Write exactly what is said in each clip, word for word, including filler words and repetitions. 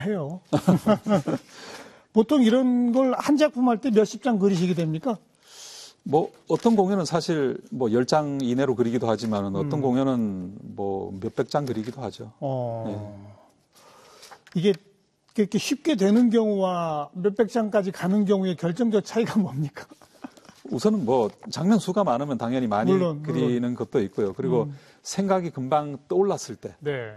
해요. 보통 이런 걸 한 작품 할 때 몇십 장 그리시게 됩니까? 뭐 어떤 공연은 사실 뭐 열 장 이내로 그리기도 하지만 어떤 음. 공연은 뭐 몇백 장 그리기도 하죠. 어. 네. 이게 이렇게 쉽게 되는 경우와 몇백 장까지 가는 경우의 결정적 차이가 뭡니까? 우선은 뭐 장면 수가 많으면 당연히 많이 물론, 그리는 물론. 것도 있고요. 그리고 음. 생각이 금방 떠올랐을 네.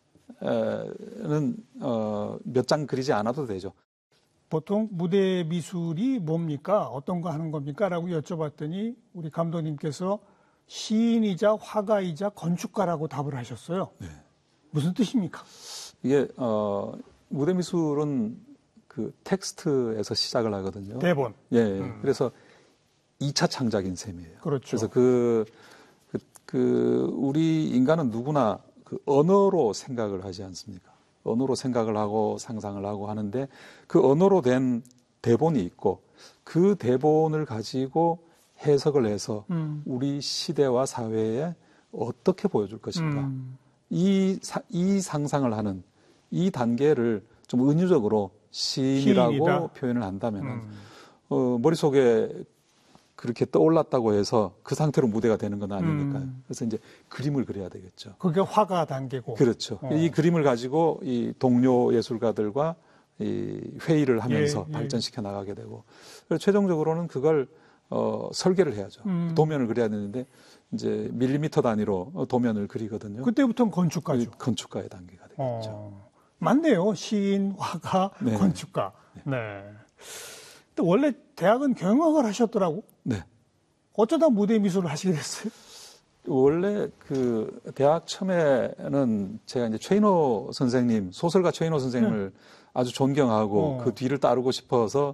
때는 어, 몇 장 그리지 않아도 되죠. 보통 무대 미술이 뭡니까? 어떤 거 하는 겁니까? 라고 여쭤봤더니 우리 감독님께서 시인이자 화가이자 건축가라고 답을 하셨어요. 네. 무슨 뜻입니까? 이게 어, 무대 미술은 그 텍스트에서 시작을 하거든요. 대본. 예. 음. 그래서 이 차 창작인 셈이에요. 그렇죠. 그래서 그, 그, 그 우리 인간은 누구나 그 언어로 생각을 하지 않습니까? 언어로 생각을 하고 상상을 하고 하는데 그 언어로 된 대본이 있고 그 대본을 가지고 해석을 해서 음. 우리 시대와 사회에 어떻게 보여줄 것인가. 음. 이, 사, 이 상상을 하는 이 단계를 좀 은유적으로 시인이라고 시인이다. 표현을 한다면 음. 어, 머릿속에 그렇게 떠올랐다고 해서 그 상태로 무대가 되는 건 아니니까요. 음. 그래서 이제 그림을 그려야 되겠죠. 그게 화가 단계고. 그렇죠. 어. 이 그림을 가지고 이 동료 예술가들과 이 회의를 하면서 예, 예. 발전시켜 나가게 되고, 그래서 최종적으로는 그걸 어, 설계를 해야죠. 음. 도면을 그려야 되는데 이제 밀리미터 단위로 도면을 그리거든요. 그때부터는 건축가죠. 건축가의 단계가 되겠죠. 어. 맞네요. 시인, 화가, 네. 건축가. 네. 또 원래 대학은 경영학을 하셨더라고. 네. 어쩌다 무대 미술을 하시게 됐어요? 원래 그 대학 처음에는 제가 이제 최인호 선생님, 소설가 최인호 선생님을 네. 아주 존경하고 어. 그 뒤를 따르고 싶어서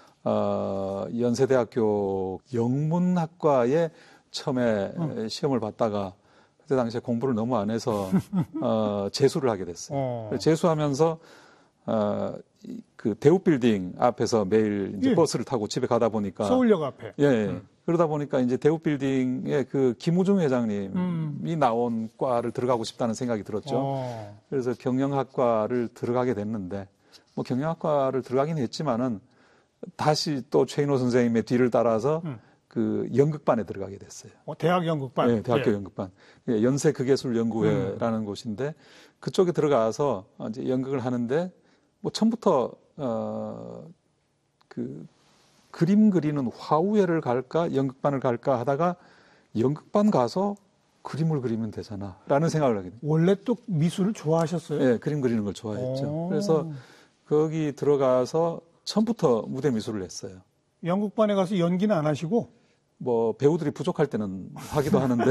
어, 연세대학교 영문학과에 처음에 어. 시험을 봤다가 그때 당시에 공부를 너무 안 해서 어, 재수를 하게 됐어요. 어. 재수하면서 어, 그 대우빌딩 앞에서 매일 이제 예. 버스를 타고 집에 가다 보니까 서울역 앞에. 예. 음. 그러다 보니까 이제 대우빌딩에 그 김우중 회장님이 음. 나온 과를 들어가고 싶다는 생각이 들었죠. 어. 그래서 경영학과를 들어가게 됐는데 뭐 경영학과를 들어가긴 했지만은 다시 또 최인호 선생님의 뒤를 따라서 음. 그 연극반에 들어가게 됐어요. 어, 대학 연극반? 네, 대학교 예. 연극반. 예, 연세극예술연구회라는 음. 곳인데 그쪽에 들어가서 이제 연극을 하는데 뭐 처음부터 어, 그 그림 그리는 화우회를 갈까 연극반을 갈까 하다가 연극반 가서 그림을 그리면 되잖아 라는 생각을 하게 돼요. 원래 또 미술을 좋아하셨어요? 네, 그림 그리는 걸 좋아했죠. 오. 그래서 거기 들어가서 처음부터 무대 미술을 했어요. 연극반에 가서 연기는 안 하시고? 뭐 배우들이 부족할 때는 하기도 하는데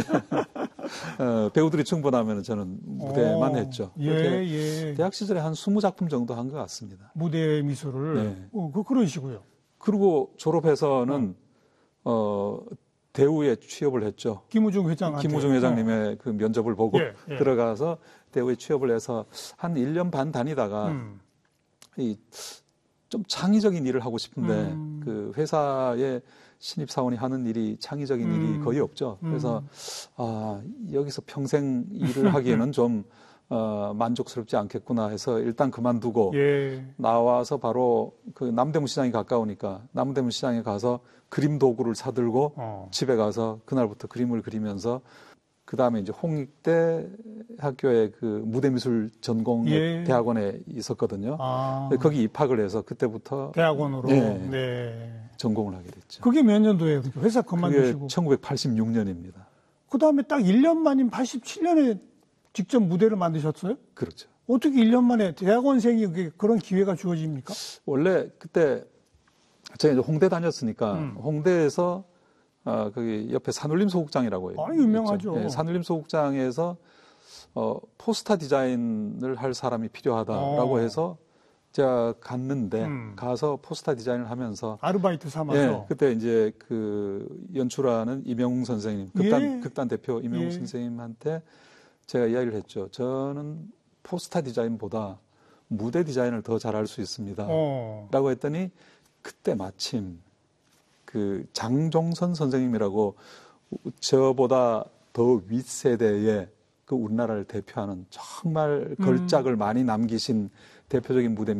어, 배우들이 충분하면 저는 무대만 오. 했죠. 예, 예. 대학 시절에 한 스무 작품 정도 한 것 같습니다. 무대 미술을? 네. 어, 그, 그런 식으로요. 그리고 졸업해서는 어, 대우에 취업을 했죠. 김우중 회장한테. 김우중 회장님의 어. 그 면접을 보고 예, 예. 들어가서 대우에 취업을 해서 한 일 년 반 다니다가 음. 이 좀 창의적인 일을 하고 싶은데 음. 그 회사에 신입사원이 하는 일이 창의적인 음. 일이 거의 없죠. 그래서 음. 아, 여기서 평생 일을 하기에는 좀 어, 만족스럽지 않겠구나 해서 일단 그만두고 예. 나와서 바로 그 남대문 시장이 가까우니까 남대문 시장에 가서 그림 도구를 사들고 어. 집에 가서 그날부터 그림을 그리면서 그 다음에 이제 홍익대 학교의 그 무대미술 전공 예. 대학원에 있었거든요. 아. 거기 입학을 해서 그때부터 대학원으로. 네. 네. 전공을 하게 됐죠. 그게 몇 년도예요? 회사 그만두시고. 그게 천구백팔십육 년입니다. 그 다음에 딱 일 년 만인 팔십칠 년에 직접 무대를 만드셨어요? 그렇죠. 어떻게 일 년 만에 대학원생이 그런 기회가 주어집니까? 원래 그때 제가 이제 홍대 다녔으니까 음. 홍대에서 어, 거기 옆에 산울림 소극장이라고 해요. 아, 유명하죠. 네, 산울림 소극장에서 어, 포스터 디자인을 할 사람이 필요하다라고 어. 해서 제가 갔는데 음. 가서 포스터 디자인을 하면서 아르바이트 삼아서. 네, 그때 이제 그 연출하는 이명웅 선생님, 극단, 예. 극단 대표 이명웅 예. 선생님한테 제가 이야기를 했죠. 저는 포스터 디자인보다 무대 디자인을 더 잘할 수 있습니다. 어. 라고 했더니 그때 마침 그 장종선 선생님이라고 저보다 더 윗세대의 그 우리나라를 대표하는 정말 걸작을 음. 많이 남기신 대표적인 무대